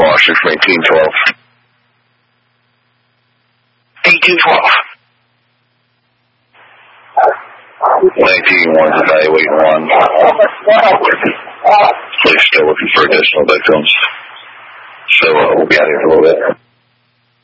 Washington from 1812. 1812. 19-1's evaluating 1. Police still looking for additional victims. So we'll be out here for a little bit.